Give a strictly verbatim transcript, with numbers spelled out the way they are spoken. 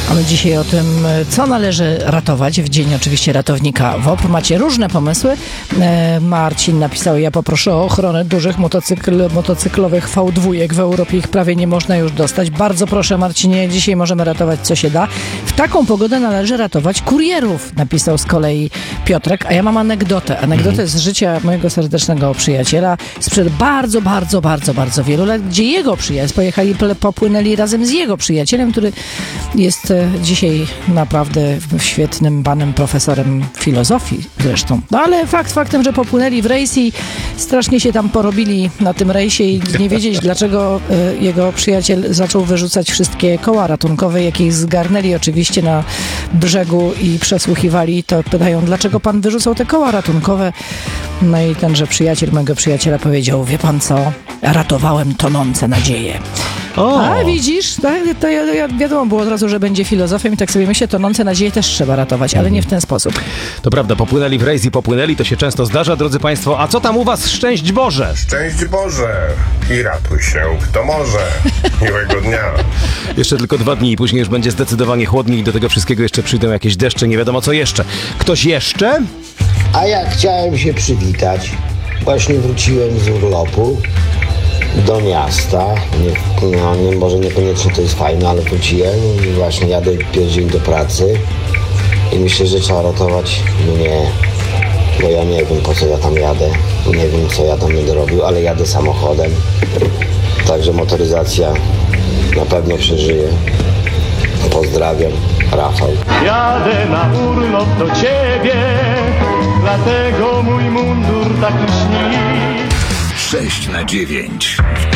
A my dzisiaj o tym, co należy ratować w dzień oczywiście ratownika W O P. Macie różne pomysły. E, Marcin napisał: ja poproszę o ochronę dużych motocykl, motocyklowych V dwa. W Europie ich prawie nie można już dostać. Bardzo proszę, Marcinie, dzisiaj możemy ratować co się da. W taką pogodę należy ratować kurierów, napisał z kolei Piotrek. A ja mam anegdotę. Anegdotę mm. z życia mojego serdecznego przyjaciela sprzed bardzo, bardzo, bardzo, bardzo wielu lat, gdzie jego przyjaciel, pojechali, popłynęli razem z jego przyjacielem, który jest dzisiaj naprawdę świetnym panem profesorem filozofii zresztą. No ale fakt faktem, że popłynęli w rejs i strasznie się tam porobili na tym rejsie i nie wiedzieć, dlaczego y, jego przyjaciel zaczął wyrzucać wszystkie koła ratunkowe, jakich zgarnęli oczywiście na brzegu i przesłuchiwali, to pytają, dlaczego pan wyrzucał te koła ratunkowe? No i tenże przyjaciel mojego przyjaciela powiedział: wie pan co? Ratowałem tonące nadzieje. O. A widzisz, to, to ja, ja wiadomo było od razu, że będzie filozofem i tak sobie myślę, tonące nadzieje też trzeba ratować, ale nie w ten sposób. To prawda, popłynęli w rejs i popłynęli, to się często zdarza, drodzy państwo. A co tam u was? Szczęść Boże! Szczęść Boże! I ratuj się, kto może. Miłego dnia. Jeszcze tylko dwa dni i później już będzie zdecydowanie chłodniej i do tego wszystkiego jeszcze przyjdą jakieś deszcze, nie wiadomo co jeszcze. Ktoś jeszcze? A ja chciałem się przywitać. Właśnie wróciłem z urlopu do miasta. Nie, no, nie, może niekoniecznie to jest fajne, ale wróciłem i właśnie jadę pierwszy dzień do pracy i myślę, że trzeba ratować mnie, bo ja nie wiem, po co ja tam jadę, nie wiem, co ja tam będę robił, ale jadę samochodem, także motoryzacja na pewno przeżyje. Pozdrawiam, Rafał. Jadę na urlop do ciebie, dlatego mój mundur taki śni. sześć na dziewięć w